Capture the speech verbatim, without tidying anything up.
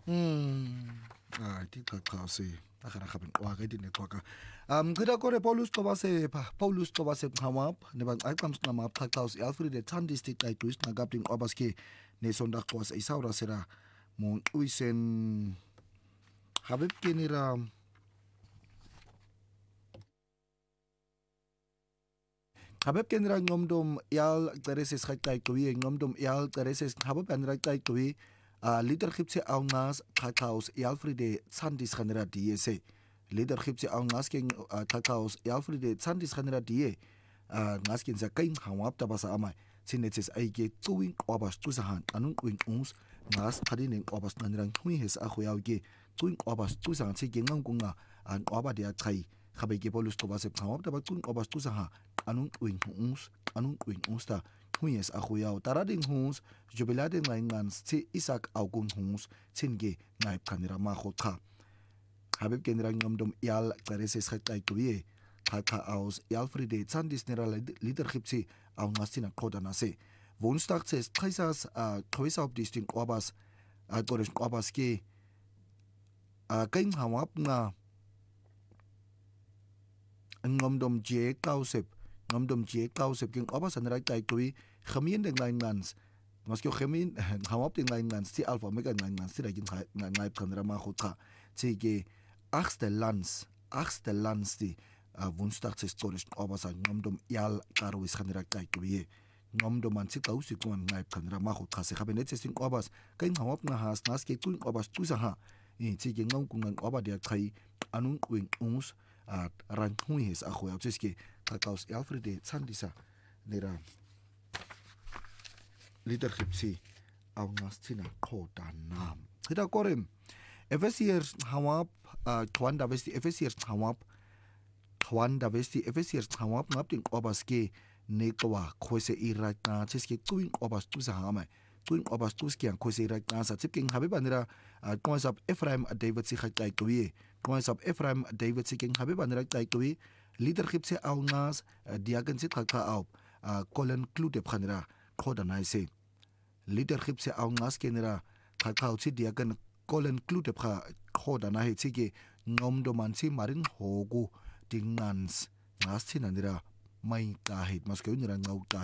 Mm. Ah, di xaxa se. Agara gaben wa ke di network. Um ngida kore Paulus Qoba se Paulus Qoba se qhamap ne bang aqams qhamap xaxa Alfred the Tandi state ayqwis ngagapting obaske ne sondag was isaura sera mon uisen habib kenira habib kenira ngomdom yal tereses xaxa ayqwi ngomdom yal tereses habib anra ayqwi Uh, leadership se aungas kakaos Alfred Sandis genera die se leadership se aungas king uh, kakaos Alfred Sandis genera die uh, ngaskin sa kain hawap tabasa amai sinetses aige tuwing obas tusahan anun wing uns ngas kadinin obas nanirang hui hes akhuyawge tuwing obas tusahan se gengang kunga an oba dia kai khabege Paulus Qoba se hawap taba tuwing obas tusahan anun wing uns anun wing uns ta huyes ahuyaw tarading hus jubilade ngaingan si Isaac Augun hus singe ngaip kanira mahotha habib kenrang ngomdom yal qareses khatay kuye khatha aus Alfred Sandis nera leadership si au ngastina kodana se woensdag ses trisas a khoisa op disting obas a gorish obas ke a kain hawap nga ngomdom je kausep ngomdom je kausep king obas anra tay kuy gemeen de ngaingans masko gemeen hawap de ngaingans ti alfa mega ngaingans ti ragin ngaip kanra ma khotha tsige achtste lands achtste lands di woensdag ses gorish obas ngomdom yal karo is kanra tay kuy ngomdom man si kausi kon ngaip kanra ma khotha se khabenet ses obas kain hawap nga has nas ke kun obas tusa ha i tsige ngom kun oba dia khai anun wing uns at ran hui hes akhoi autsiske kakaos Alfred Sandisa nera leadership si au ngastina khoda nam khida korem Efesiers hawap twanda vesti Efesiers hawap twanda vesti Efesiers hawap ngapting obaske nekwa khose iraka tsiske tuing obas tusa hama tuing obas tuske an khose iraka sa tipking habibanira konsap Ephraim David si khakai kuye konsap Ephraim David si king habibanira kai kuye leadership se au ngas diagen si khaka au Colin Klude phanira khoda naise leadership se au ngas kenera khaka si diagen Colin Klude pha khoda na he chige ngomdo mansi marin hogu dingans ngas thinanira mai kahit masko nira ngau